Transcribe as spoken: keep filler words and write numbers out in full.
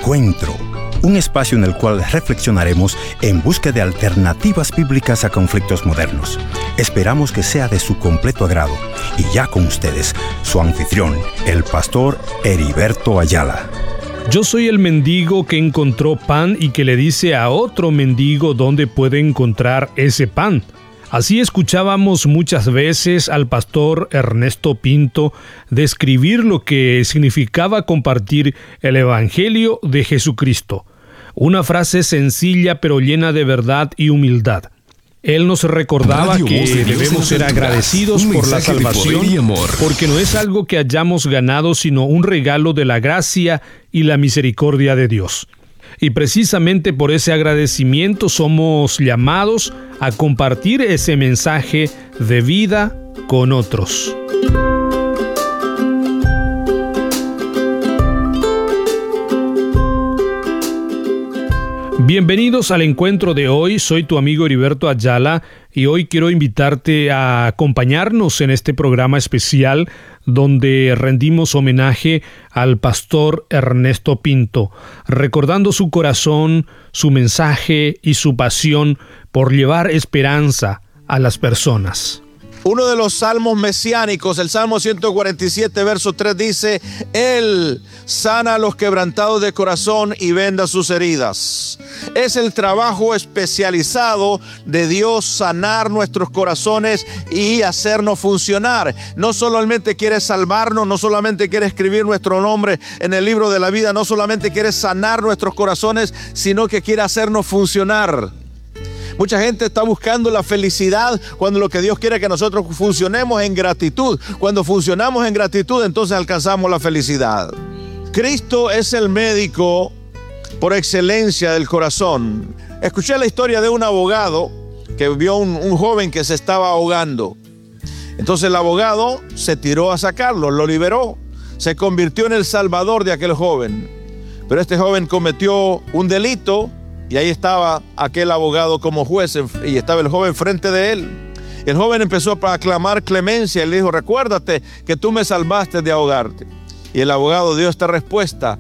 Encuentro, un espacio en el cual reflexionaremos en busca de alternativas bíblicas a conflictos modernos. Esperamos que sea de su completo agrado. Y ya con ustedes, su anfitrión, el pastor Heriberto Ayala. Yo soy el mendigo que encontró pan y que le dice a otro mendigo dónde puede encontrar ese pan. Así escuchábamos muchas veces al pastor Ernesto Pinto describir lo que significaba compartir el Evangelio de Jesucristo. Una frase sencilla pero llena de verdad y humildad. Él nos recordaba Radio que de debemos ser agradecidos por la salvación, porque no es algo que hayamos ganado, sino un regalo de la gracia y la misericordia de Dios. Y precisamente por ese agradecimiento somos llamados a compartir ese mensaje de vida con otros. Bienvenidos al encuentro de hoy, soy tu amigo Heriberto Ayala y hoy quiero invitarte a acompañarnos en este programa especial donde rendimos homenaje al pastor Ernesto Pinto, recordando su corazón, su mensaje y su pasión por llevar esperanza a las personas. Uno de los salmos mesiánicos, el Salmo ciento cuarenta y siete, verso tres, dice: Él sana a los quebrantados de corazón y venda sus heridas. Es el trabajo especializado de Dios sanar nuestros corazones y hacernos funcionar. No solamente quiere salvarnos, no solamente quiere escribir nuestro nombre en el libro de la vida, no solamente quiere sanar nuestros corazones, sino que quiere hacernos funcionar. Mucha gente está buscando la felicidad cuando lo que Dios quiere es que nosotros funcionemos en gratitud. Cuando funcionamos en gratitud, entonces alcanzamos la felicidad. Cristo es el médico por excelencia del corazón. Escuché la historia de un abogado que vio un, un joven que se estaba ahogando. Entonces el abogado se tiró a sacarlo, lo liberó, se convirtió en el salvador de aquel joven. Pero este joven cometió un delito. Y ahí estaba aquel abogado como juez y estaba el joven frente de él. El joven empezó a aclamar clemencia y le dijo: recuérdate que tú me salvaste de ahogarte. Y el abogado dio esta respuesta: